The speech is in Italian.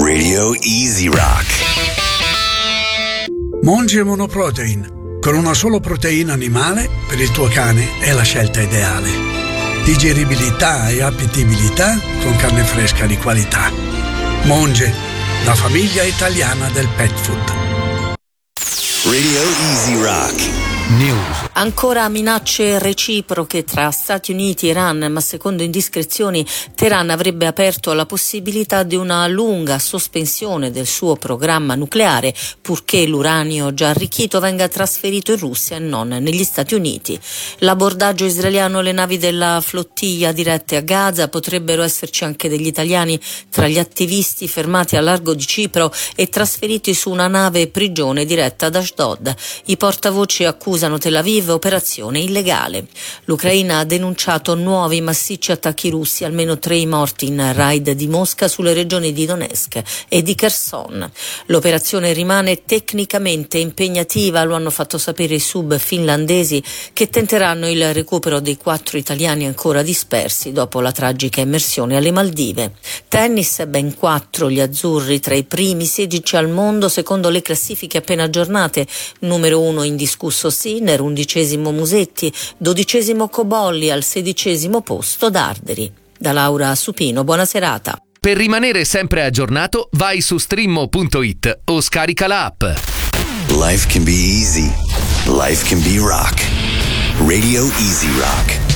Radio Easy Rock. Monge Monoprotein. Con una solo proteina animale, per il tuo cane è la scelta ideale. Digeribilità e appetibilità con carne fresca di qualità. Monge, la famiglia italiana del pet food. Radio Easy Rock. News. Ancora minacce reciproche tra Stati Uniti e Iran, ma secondo indiscrezioni Teheran avrebbe aperto alla possibilità di una lunga sospensione del suo programma nucleare, purché l'uranio già arricchito venga trasferito in Russia e non negli Stati Uniti. L'abordaggio israeliano alle navi della flottiglia dirette a Gaza, potrebbero esserci anche degli italiani tra gli attivisti fermati a largo di Cipro e trasferiti su una nave prigione diretta ad Ashdod. I portavoci accusano Tel Aviv operazione illegale. L'Ucraina ha denunciato nuovi massicci attacchi russi, almeno 3 morti in raid di Mosca sulle regioni di Donetsk e di Kherson. L'operazione rimane tecnicamente impegnativa, lo hanno fatto sapere i sub finlandesi che tenteranno il recupero dei 4 italiani ancora dispersi dopo la tragica immersione alle Maldive. Tennis, ben 4 gli azzurri tra i primi 16 al mondo secondo le classifiche appena aggiornate. Numero 1 indiscusso Sinner, 11° Musetti, 12° Cobolli, al 16° posto Darderi. Da Laura Supino, buona serata. Per rimanere sempre aggiornato, vai su streammo.it o scarica l'app. Life can be easy. Life can be rock. Radio Easy Rock.